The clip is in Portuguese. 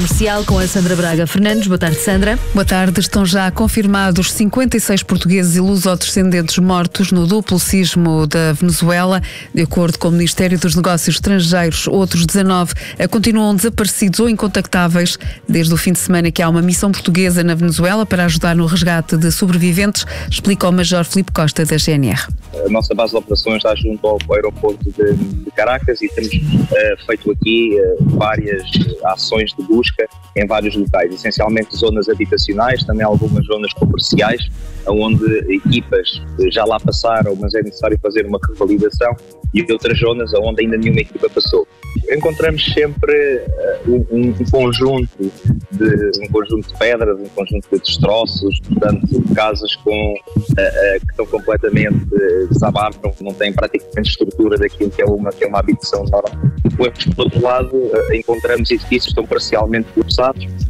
Comercial com a Sandra Braga Fernandes. Boa tarde, Sandra. Boa tarde. Estão já confirmados 56 portugueses e lusodescendentes mortos no duplo sismo da Venezuela. De acordo com o Ministério dos Negócios Estrangeiros, outros 19 continuam desaparecidos ou incontactáveis. Desde o fim de semana que há uma missão portuguesa na Venezuela para ajudar no resgate de sobreviventes, explica o Major Filipe Costa da GNR. A nossa base de operações está junto ao aeroporto de Caracas e temos feito aqui várias ações de busca em vários locais, essencialmente zonas habitacionais, também algumas zonas comerciais, onde equipas já lá passaram, mas é necessário fazer uma revalidação, e outras zonas onde ainda nenhuma equipa passou. Encontramos sempre um conjunto de pedras, um conjunto de destroços, portanto, casas que estão completamente desabaram, não têm praticamente estrutura daquilo que é uma habitação normal. Depois, por outro lado, encontramos edifícios que estão parcialmente colapsados,